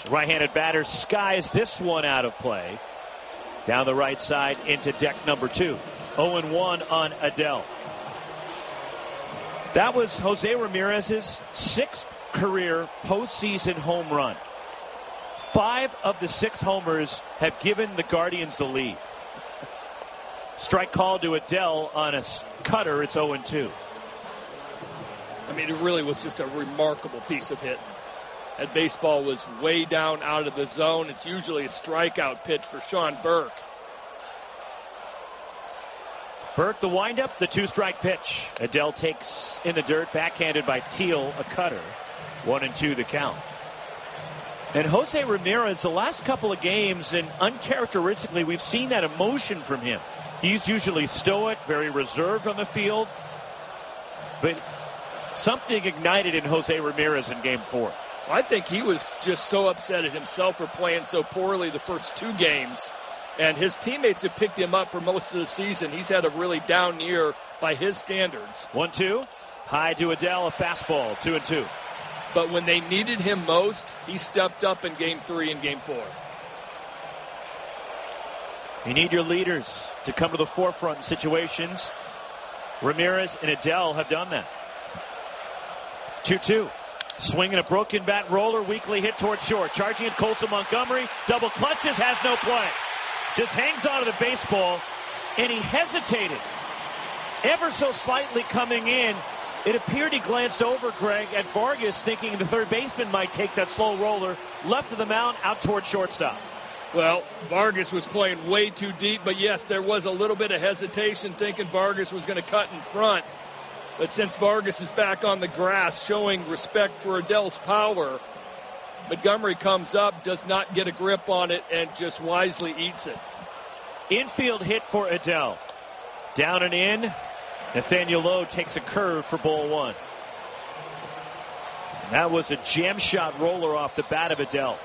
Right-handed batter skies this one out of play. Down the right side into deck number 2. 0-1 on Adell. That was Jose Ramirez's 6th career postseason home run. 5 of the 6 homers have given the Guardians the lead. Strike call to Adell on a cutter. It's 0-2. I mean, it really was just a remarkable piece of hitting. That baseball was way down out of the zone. It's usually a strikeout pitch for Sean Burke. Burke, the windup, the 2-strike pitch. Adell takes in the dirt, backhanded by Teal, a cutter. 1-2 the count. And Jose Ramirez, the last couple of games, and uncharacteristically, we've seen that emotion from him. He's usually stoic, very reserved on the field. But something ignited in Jose Ramirez in Game 4. I think he was just so upset at himself for playing so poorly the first 2 games. And his teammates have picked him up for most of the season. He's had a really down year by his standards. 1-2. High to Adell, a fastball. 2-2. But when they needed him most, he stepped up in Game 3 and Game 4. You need your leaders to come to the forefront in situations. Ramirez and Adell have done that. 2-2. Swinging a broken bat roller, weakly hit towards short. Charging at Colson Montgomery. Double clutches, has no play. Just hangs onto the baseball, and he hesitated ever so slightly coming in. It appeared he glanced over, Greg, at Vargas, thinking the third baseman might take that slow roller. Left of the mound, out towards shortstop. Well, Vargas was playing way too deep, but yes, there was a little bit of hesitation, thinking Vargas was going to cut in front. But since Vargas is back on the grass, showing respect for Adell's power, Montgomery comes up, does not get a grip on it, and just wisely eats it. Infield hit for Adell. Down and in. Nathaniel Lowe takes a curve for ball 1. And that was a jam shot roller off the bat of Adell.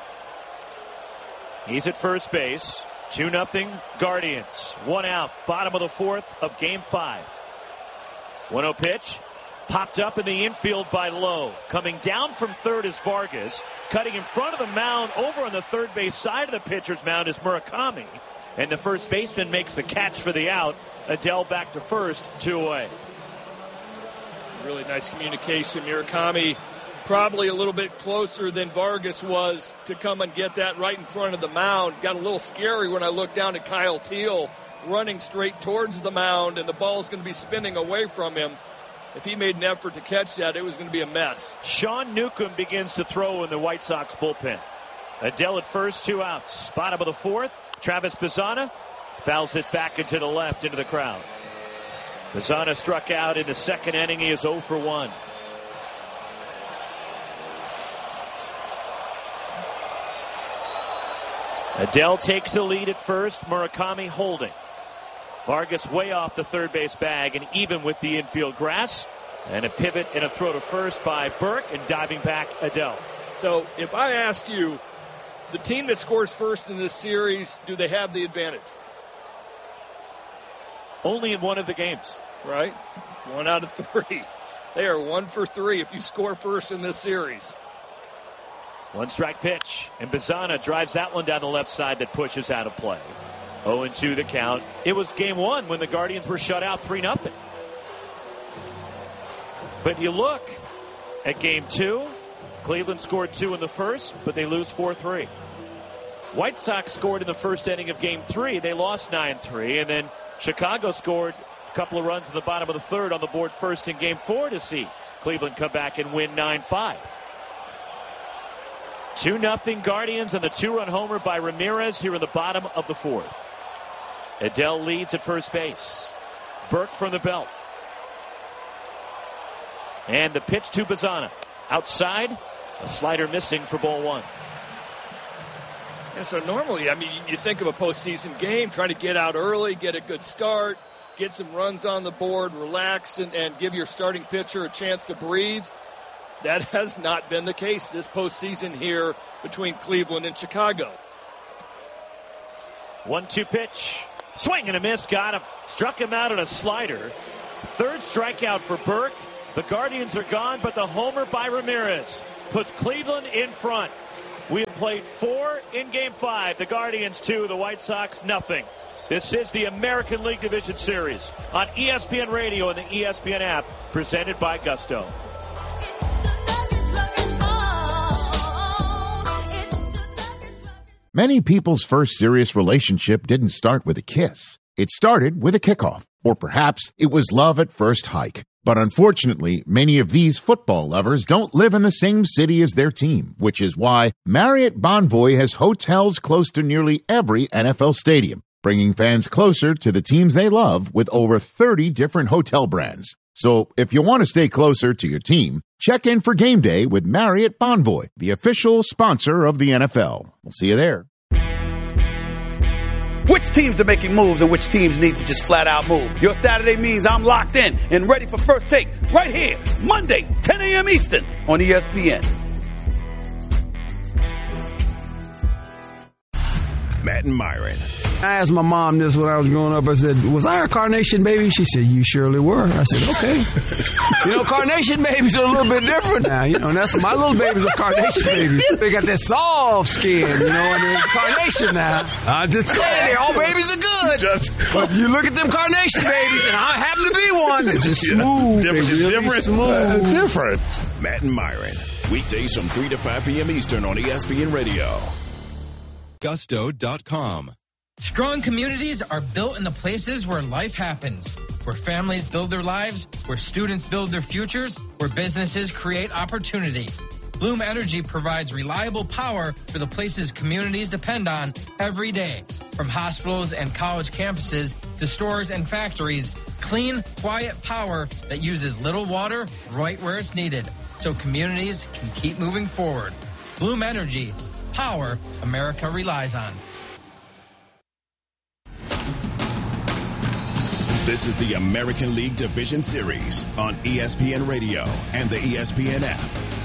He's at first base. 2-0 Guardians. 1 out. Bottom of the 4th of Game 5. 1-0 pitch. Popped up in the infield by Lowe. Coming down from third is Vargas. Cutting in front of the mound over on the third base side of the pitcher's mound is Murakami. And the first baseman makes the catch for the out. Adell back to first, 2 away. Really nice communication. Murakami probably a little bit closer than Vargas was to come and get that right in front of the mound. Got a little scary when I looked down at Kyle Teal running straight towards the mound, and the ball's going to be spinning away from him. If he made an effort to catch that, it was going to be a mess. Sean Newcomb begins to throw in the White Sox bullpen. Adell at first, 2 outs. Bottom of the 4th, Travis Bazzana fouls it back into the left, into the crowd. Bazzana struck out in the second inning. He is 0 for 1. Adell takes the lead at first. Murakami holding. Vargas way off the third base bag and even with the infield grass. And a pivot and a throw to first by Burke, and diving back Adell. So if I asked you, the team that scores first in this series, do they have the advantage? Only in one of the games. Right? 1 out of 3. They are 1 for 3 if you score first in this series. 1-strike pitch. And Bazzana drives that one down the left side that pushes out of play. 0-2 the count. It was Game 1 when the Guardians were shut out 3-0. But you look at Game 2, Cleveland scored 2 in the first, but they lose 4-3. White Sox scored in the first inning of Game 3. They lost 9-3. And then Chicago scored a couple of runs in the bottom of the 3rd on the board first in Game 4 to see Cleveland come back and win 9-5. 2-0 Guardians, and the 2-run homer by Ramirez here in the bottom of the 4th. Adell leads at first base. Burke from the belt. And the pitch to Bazzana. Outside, a slider missing for ball 1. And so normally, I mean, you think of a postseason game, trying to get out early, get a good start, get some runs on the board, relax, and give your starting pitcher a chance to breathe. That has not been the case this postseason here between Cleveland and Chicago. 1-2 pitch. Swing and a miss. Got him. Struck him out on a slider. 3rd strikeout for Burke. The Guardians are gone, but the homer by Ramirez puts Cleveland in front. We have played 4 in Game 5. The Guardians 2, the White Sox nothing. This is the American League Division Series on ESPN Radio and the ESPN app, presented by Gusto. Many people's first serious relationship didn't start with a kiss. It started with a kickoff, or perhaps it was love at first hike. But unfortunately, many of these football lovers don't live in the same city as their team, which is why Marriott Bonvoy has hotels close to nearly every NFL stadium, bringing fans closer to the teams they love with over 30 different hotel brands. So if you want to stay closer to your team, check in for game day with Marriott Bonvoy, the official sponsor of the NFL. We'll see you there. Which teams are making moves and which teams need to just flat out move? Your Saturday means I'm locked in and ready for First Take right here, Monday, 10 a.m. Eastern on ESPN. Matt and Myron. I asked my mom this when I was growing up. I said, was I a carnation baby? She said, you surely were. I said, okay. Carnation babies are a little bit different now. And that's my little babies are carnation babies. They got that soft skin, and they're carnation now. I just say there, all babies are good. But if you look at them carnation babies, and I happen to be one, they're just smooth. Different. Matt and Myron. Weekdays from 3 to 5 p.m. Eastern on ESPN Radio. Gusto.com. Strong communities are built in the places where life happens, where families build their lives, where students build their futures, where businesses create opportunity. Bloom Energy provides reliable power for the places communities depend on every day. From hospitals and college campuses to stores and factories, clean, quiet power that uses little water right where it's needed, so communities can keep moving forward. Bloom Energy, power America relies on. This is the American League Division Series on ESPN Radio and the ESPN app.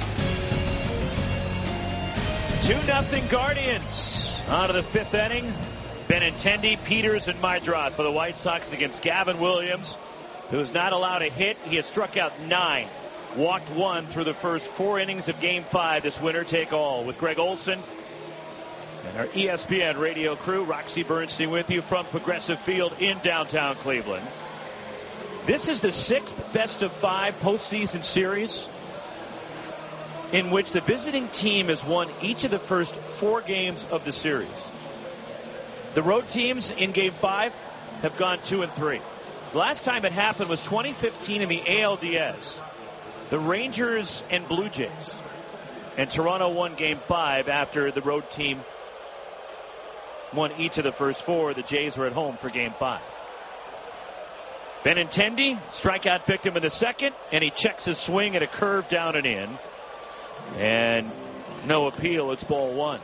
2-0 Guardians on to the 5th inning. Benintendi, Peters, and Meidroth for the White Sox against Gavin Williams, who's not allowed a hit. He has struck out 9, walked 1 through the first 4 innings of Game 5. This winner take all with Greg Olson and our ESPN radio crew. Roxy Bernstein with you from Progressive Field in downtown Cleveland. This is the 6th best-of-5 postseason series in which the visiting team has won each of the first 4 games of the series. The road teams in Game 5 have gone 2-3. The last time it happened was 2015 in the ALDS. The Rangers and Blue Jays. And Toronto won Game 5 after the road team won each of the first 4. The Jays were at home for Game 5. Benintendi, strikeout victim in the 2nd, and he checks his swing at a curve down and in. And no appeal, it's ball 1.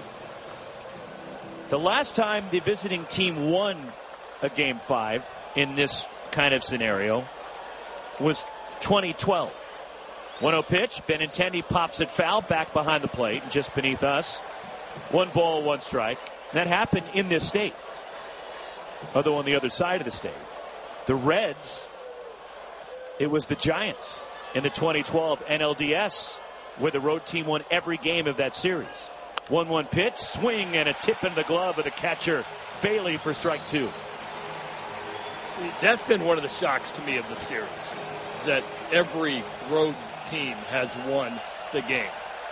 The last time the visiting team won a Game 5 in this kind of scenario was 2012. 1-0 pitch, Benintendi pops it foul back behind the plate and just beneath us. 1 ball, 1 strike. That happened in this state, although on the other side of the state. The Reds, it was the Giants in the 2012 NLDS, where the road team won every game of that series. 1-1 pitch, swing, and a tip in the glove of the catcher, Bailey, for strike 2. That's been one of the shocks to me of the series, is that every road team has won the game.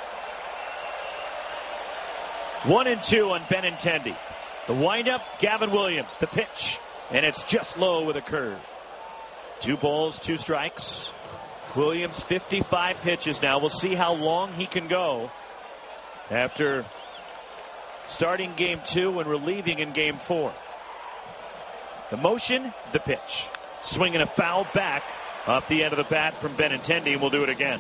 1-2 on Benintendi. The windup, Gavin Williams. The pitch, and it's just low with a curve. 2 balls, 2 strikes. Williams, 55 pitches now. We'll see how long he can go after starting Game 2 and relieving in Game 4. The motion, the pitch. Swinging a foul back off the end of the bat from Benintendi, and we'll do it again.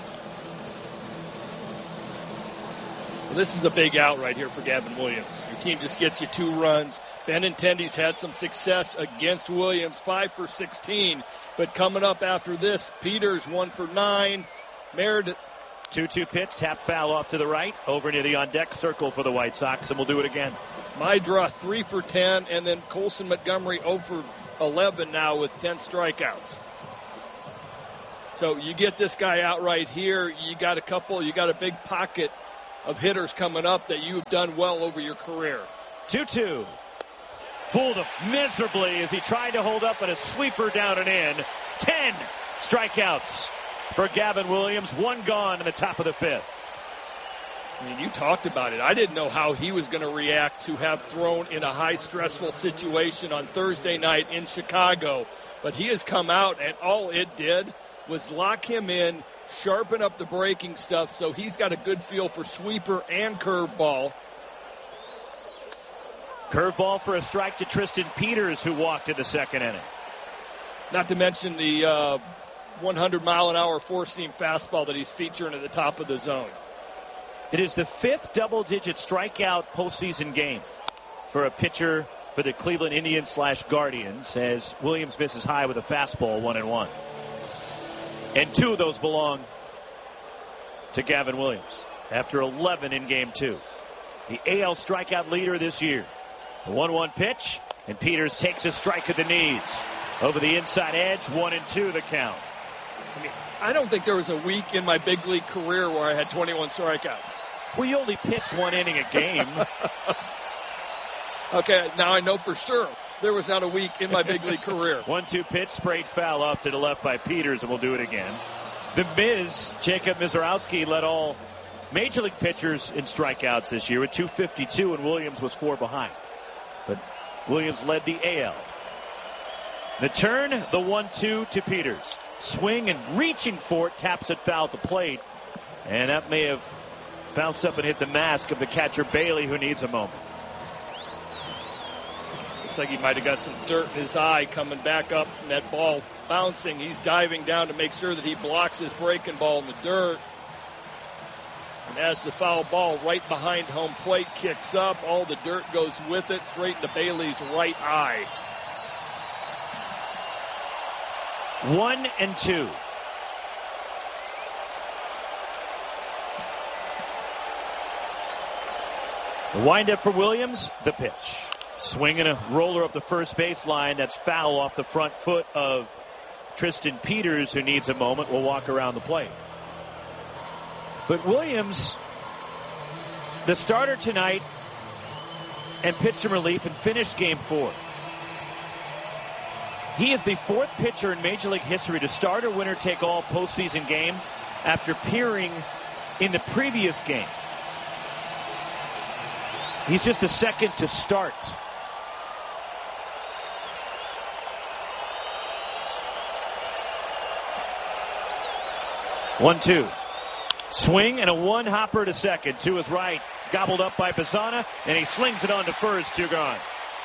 Well, this is a big out right here for Gavin Williams. Your team just gets you 2 runs. Benintendi's had some success against Williams, 5 for 16. But coming up after this, Peters 1 for 9. Meredith. 2-2 pitch, tap foul off to the right, over near the on-deck circle for the White Sox, and we'll do it again. Meidroth 3 for 10, and then Colson Montgomery 0 for 11 now with 10 strikeouts. So you get this guy out right here. You got a big pocket of hitters coming up that you've done well over your career. 2-2. Fooled him miserably as he tried to hold up at a sweeper down and in. 10 strikeouts for Gavin Williams. 1 gone in the top of the 5th. I mean, you talked about it. I didn't know how he was going to react to have thrown in a high stressful situation on Thursday night in Chicago. But he has come out, and all it did was lock him in, sharpen up the breaking stuff, so he's got a good feel for sweeper and curveball. Curveball for a strike to Tristan Peters, who walked in the 2nd inning. Not to mention the 100-mile-an-hour four-seam fastball that he's featuring at the top of the zone. It is the 5th double-digit strikeout postseason game for a pitcher for the Cleveland Indians/Guardians, as Williams misses high with a fastball, 1-1. And 2 of those belong to Gavin Williams after 11 in Game 2. The AL strikeout leader this year. The 1-1 pitch, and Peters takes a strike at the knees. Over the inside edge, 1-2 the count. I mean, I don't think there was a week in my big league career where I had 21 strikeouts. Well, you only pitched 1 inning a game. Okay, now I know for sure there was not a week in my big league career. 1-2 pitch, sprayed foul off to the left by Peters, and we'll do it again. The Miz, Jacob Mizorowski, led all major league pitchers in strikeouts this year with 252, and Williams was 4 behind. But Williams led the AL. The turn, the 1-2 to Peters. Swing and reaching for it, taps it foul at the plate. And that may have bounced up and hit the mask of the catcher Bailey, who needs a moment. Looks like he might have got some dirt in his eye coming back up from that ball bouncing. He's diving down to make sure that he blocks his breaking ball in the dirt. And as the foul ball right behind home plate kicks up, all the dirt goes with it straight into Bailey's right eye. 1-2. The windup for Williams, the pitch. Swing and a roller up the first baseline. That's foul off the front foot of Tristan Peters, who needs a moment. Will walk around the plate. But Williams, the starter tonight, and pitched in relief and finished Game 4. He is the 4th pitcher in Major League history to start a winner-take-all postseason game after appearing in the previous game. He's just the 2nd to start. One, 2. Swing and a 1-hopper to second. To his right. Gobbled up by Bazzana, and he slings it on to first. 2 gone.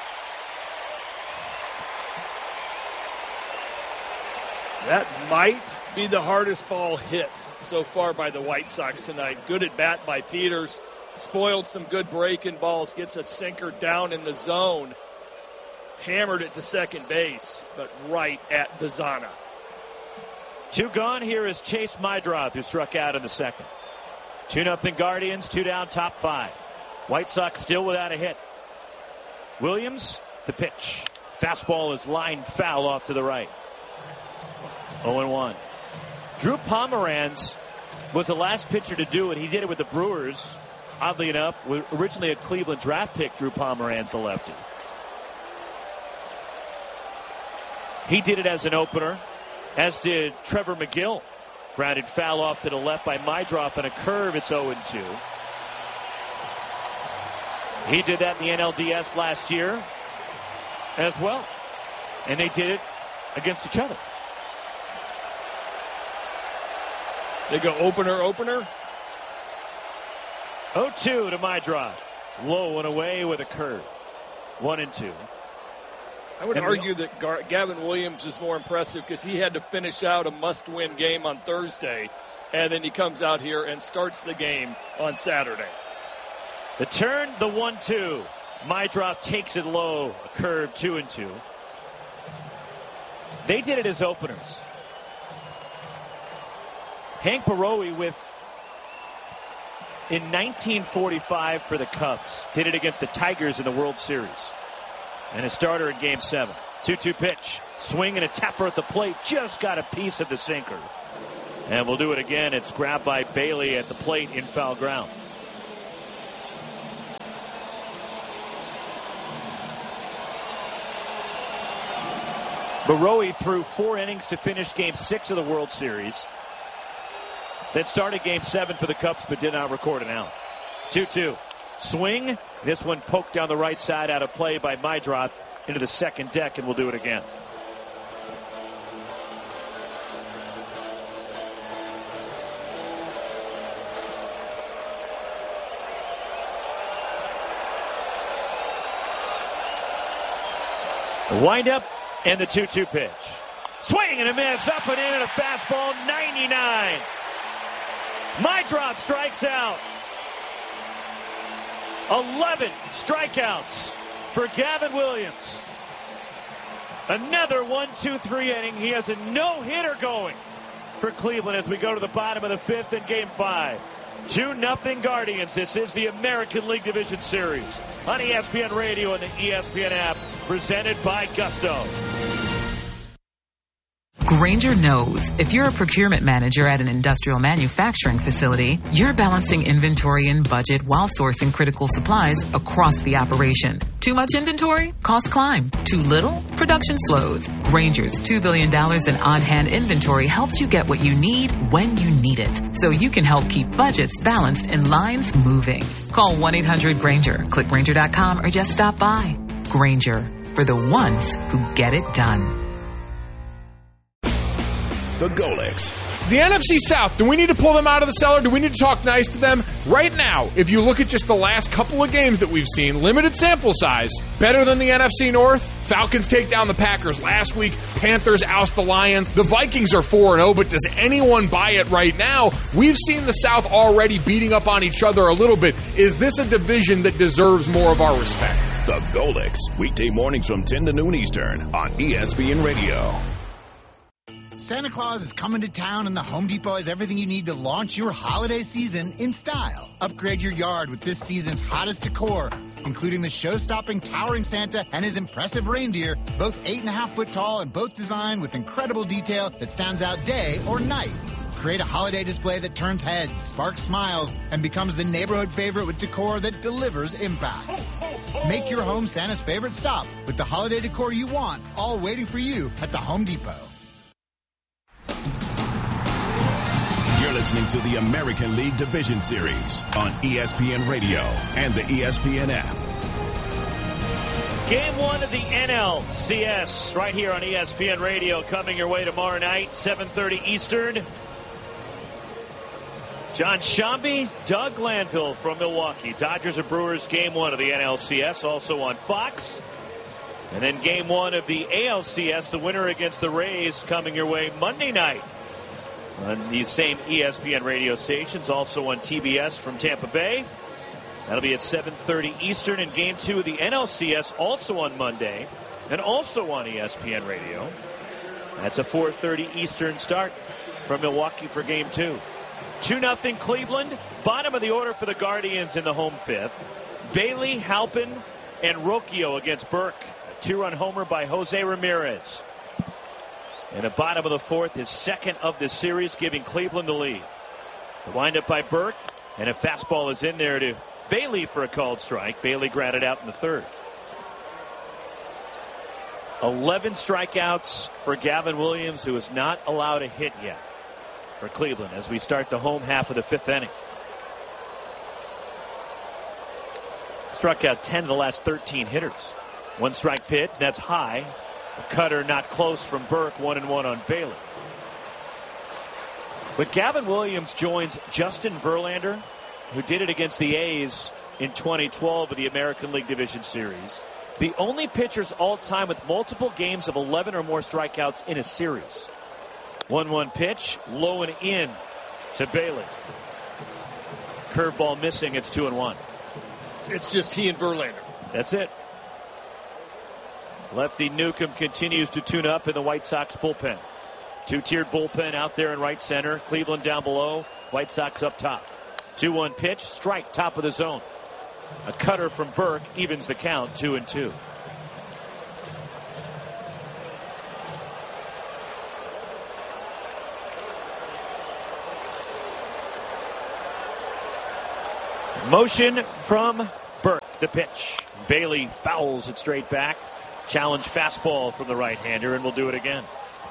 That might be the hardest ball hit so far by the White Sox tonight. Good at bat by Peters. Spoiled some good breaking balls. Gets a sinker down in the zone. Hammered it to second base, but right at Bazzana. 2 gone. Here is Chase Meidroth, who struck out in the 2nd. 2-0 Guardians, 2 down, top 5. White Sox still without a hit. Williams, the pitch. Fastball is lined foul off to the right. 0-1. Drew Pomeranz was the last pitcher to do it. He did it with the Brewers. Oddly enough, originally a Cleveland draft pick, Drew Pomeranz, the lefty. He did it as an opener, as did Trevor McGill. Grounded foul off to the left by Meidroth on a curve. It's 0-2. He did that in the NLDS last year as well. And they did it against each other. They go opener. 0-2 to Meidroth. Low and away with a curve. 1-2. I would argue that Gavin Williams is more impressive because he had to finish out a must-win game on Thursday, and then he comes out here and starts the game on Saturday. The turn, the 1-2. Meidroth takes it low. A curve, 2-2. They did it as openers. Hank Borowy in 1945 for the Cubs. Did it against the Tigers in the World Series. And a starter in Game 7. 2-2 pitch. Swing and a tapper at the plate. Just got a piece of the sinker. And we'll do it again. It's grabbed by Bailey at the plate in foul ground. Baroe threw 4 innings to finish Game 6 of the World Series. Then started Game 7 for the Cubs, but did not record an out. 2-2. Swing. This one poked down the right side out of play by Meidroth into the second deck, and we'll do it again. The windup and the 2-2 pitch. Swing and a miss, up and in, and a fastball, 99. Meidroth strikes out. 11 strikeouts for Gavin Williams. Another 1-2-3 inning. He has a no-hitter going for Cleveland as we go to the bottom of the 5th in Game 5. 2-0 Guardians. This is the American League Division Series on ESPN Radio and the ESPN app, presented by Gusto. Grainger knows if you're a procurement manager at an industrial manufacturing facility, you're balancing inventory and budget while sourcing critical supplies across the operation. Too much inventory? Costs climb. Too little? Production slows. Grainger's $2 billion in on-hand inventory helps you get what you need when you need it, so you can help keep budgets balanced and lines moving. Call 1-800-GRAINGER, click Grainger.com, or just stop by. Grainger, for the ones who get it done. The Golics. The NFC South, do we need to pull them out of the cellar? Do we need to talk nice to them? Right now, if you look at just the last couple of games that we've seen, limited sample size, better than the NFC North. Falcons take down the Packers last week. Panthers oust the Lions. The Vikings are 4-0, but does anyone buy it right now? We've seen the South already beating up on each other a little bit. Is this a division that deserves more of our respect? The Golics, weekday mornings from 10 to noon Eastern on ESPN Radio. Santa Claus is coming to town, and the Home Depot has everything you need to launch your holiday season in style. Upgrade your yard with this season's hottest decor, including the show-stopping towering Santa and his impressive reindeer, both 8.5 foot tall and both designed with incredible detail that stands out day or night. Create a holiday display that turns heads, sparks smiles, and becomes the neighborhood favorite with decor that delivers impact. Make your home Santa's favorite stop with the holiday decor you want, all waiting for you at the Home Depot. You're listening to the American League Division Series on ESPN Radio and the ESPN app. Game 1 of the NLCS right here on ESPN Radio, coming your way tomorrow night, 7:30 Eastern. John Shambi, Doug Glanville from Milwaukee. Dodgers and Brewers, Game 1 of the NLCS, also on Fox. And then Game 1 of the ALCS, the winner against the Rays, coming your way Monday night on these same ESPN radio stations, also on TBS from Tampa Bay. That'll be at 7:30 Eastern. In Game 2 of the NLCS, also on Monday, and also on ESPN Radio. That's a 4:30 Eastern start from Milwaukee for Game 2. 2-0 Cleveland. Bottom of the order for the Guardians in the home 5th. Bailey, Halpin, and Rocchio against Burke. A 2-run homer by Jose Ramirez. And the bottom of the 4th, his second of the series, giving Cleveland the lead. The windup by Burke, and a fastball is in there to Bailey for a called strike. Bailey grounded out in the 3rd. 11 strikeouts for Gavin Williams, who is not allowed a hit yet for Cleveland as we start the home half of the 5th inning. Struck out 10 of the last 13 hitters. 1 strike pitch, that's high. A cutter not close from Burke, 1-1 on Bailey. But Gavin Williams joins Justin Verlander, who did it against the A's in 2012 of the American League Division Series. The only pitchers all time with multiple games of 11 or more strikeouts in a series. 1-1 pitch, low and in to Bailey. Curveball missing, it's 2-1. It's just he and Verlander. That's it. Lefty Newcomb continues to tune up in the White Sox bullpen. 2-tiered bullpen out there in right center. Cleveland down below. White Sox up top. 2-1 pitch. Strike top of the zone. A cutter from Burke evens the count. 2-2. Motion from Burke. The pitch. Bailey fouls it straight back. Challenge fastball from the right-hander, and we'll do it again.